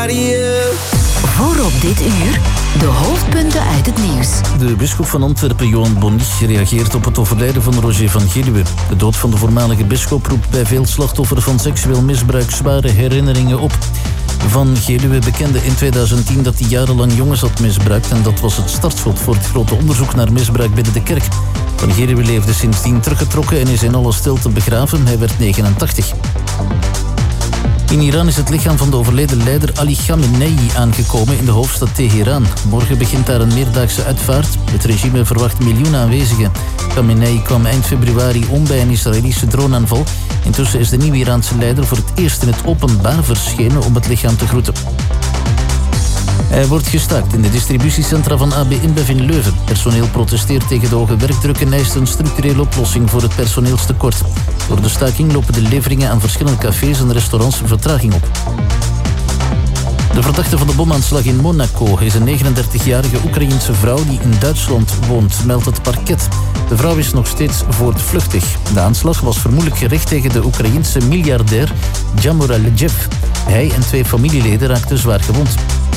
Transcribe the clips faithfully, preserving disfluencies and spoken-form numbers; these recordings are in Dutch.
somebody else. Voor op dit uur de hoofdpunten uit het nieuws. De bisschop van Antwerpen, Johan Bonich, reageert op het overlijden van Roger van Geluwe. De dood van de voormalige bisschop roept bij veel slachtoffers van seksueel misbruik zware herinneringen op. Van Geluwe bekende in tweeduizend tien dat hij jarenlang jongens had misbruikt en dat was het startschot voor het grote onderzoek naar misbruik binnen de kerk. Van Geluwe leefde sindsdien teruggetrokken en is in alle stilte begraven. Hij werd negenentachtig. In Iran is het lichaam van de overleden leider Ali Khamenei aangekomen in de hoofdstad Teheran. Morgen begint daar een meerdaagse uitvaart. Het regime verwacht miljoenen aanwezigen. Khamenei kwam eind februari om bij een Israëlische droneaanval. Intussen is de nieuwe Iraanse leider voor het eerst in het openbaar verschenen om het lichaam te groeten. Hij wordt gestaakt in de distributiecentra van A B InBev in Leuven. Personeel protesteert tegen de hoge werkdruk en eist een structurele oplossing voor het personeelstekort. Door de staking lopen de leveringen aan verschillende cafés en restaurants vertraging op. De verdachte van de bomaanslag in Monaco is een negenendertigjarige Oekraïense vrouw die in Duitsland woont, meldt het parket. De vrouw is nog steeds voortvluchtig. De aanslag was vermoedelijk gericht tegen de Oekraïense miljardair Djamoraljev. Hij en twee familieleden raakten zwaar gewond.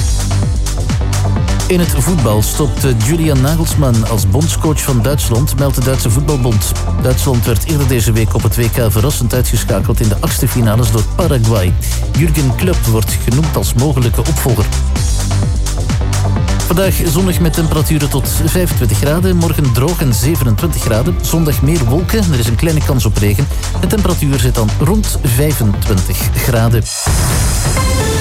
In het voetbal stopt Julian Nagelsmann als bondscoach van Duitsland, meldt de Duitse voetbalbond. Duitsland werd eerder deze week op het W K verrassend uitgeschakeld in de achtste finales door Paraguay. Jurgen Klopp wordt genoemd als mogelijke opvolger. Vandaag zonnig met temperaturen tot vijfentwintig graden. Morgen droog en zevenentwintig graden. Zondag meer wolken. Er is een kleine kans op regen. De temperatuur zit dan rond vijfentwintig graden.